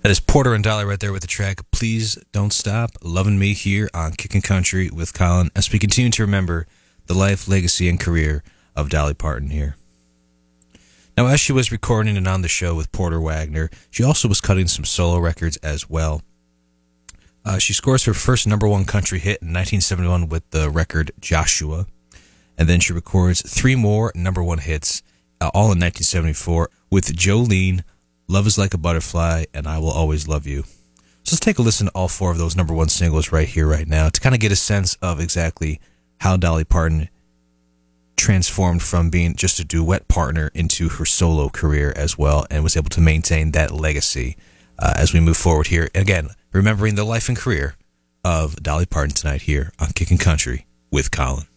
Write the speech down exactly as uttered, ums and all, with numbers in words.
That is Porter and Dolly right there with the track Please Don't Stop, Loving Me here on Kickin' Country with Colin, as we continue to remember the life, legacy, and career of Dolly Parton here. Now, as she was recording and on the show with Porter Wagoner, she also was cutting some solo records as well. Uh, she scores her first number one country hit in nineteen seventy-one with the record Joshua, and then she records three more number one hits, uh, all in nineteen seventy-four, with Jolene, Love is Like a Butterfly, and I Will Always Love You. So let's take a listen to all four of those number one singles right here, right now, to kind of get a sense of exactly how Dolly Parton transformed from being just a duet partner into her solo career as well, and was able to maintain that legacy uh, as we move forward here. Again, remembering the life and career of Dolly Parton tonight here on Kickin' Country with Colin.